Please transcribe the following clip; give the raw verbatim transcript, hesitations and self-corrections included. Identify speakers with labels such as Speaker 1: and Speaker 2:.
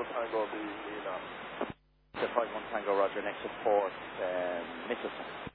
Speaker 1: Zero Tango, the Leonardo.
Speaker 2: The five one Tango, Roger, next support, um, Mississippi.